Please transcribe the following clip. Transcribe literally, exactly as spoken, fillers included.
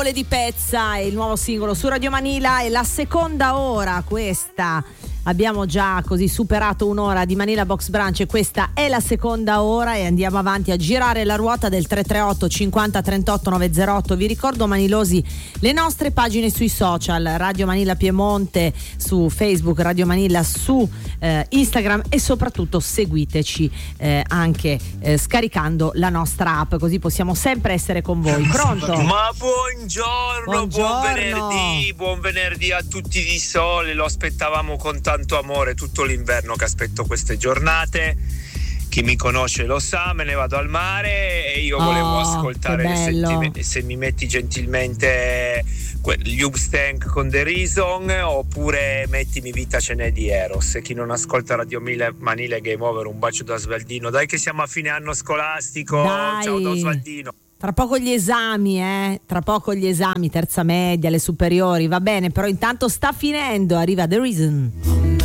Di Pezza è il nuovo singolo su Radio Manila, è la seconda ora questa. Abbiamo già così superato un'ora di Manila Box Brunch e questa è la seconda ora e andiamo avanti a girare la ruota del tre tre otto cinquanta trentotto novecentotto. Vi ricordo, manilosi, le nostre pagine sui social: Radio Manila Piemonte su Facebook, Radio Manila su eh, Instagram, e soprattutto seguiteci eh, anche eh, scaricando la nostra app, così possiamo sempre essere con voi. Pronto? Ma buongiorno, Buongiorno. buon venerdì, buon venerdì a tutti di sole, lo aspettavamo con tanto amore tutto l'inverno che aspetto queste giornate. Chi mi conosce lo sa, me ne vado al mare e io Oh, volevo ascoltare che bello. senti- se mi metti gentilmente que- gli Stank con The Reason, oppure mettimi Vita ce n'è di Eros. E chi non ascolta Radio Mila- Manila e Game Over, un bacio da Osvaldino. Dai che siamo a fine anno scolastico. Dai. Ciao da Osvaldino. Tra poco gli esami, eh? Tra poco gli esami, terza media, le superiori, va bene, però intanto sta finendo, arriva The Reason.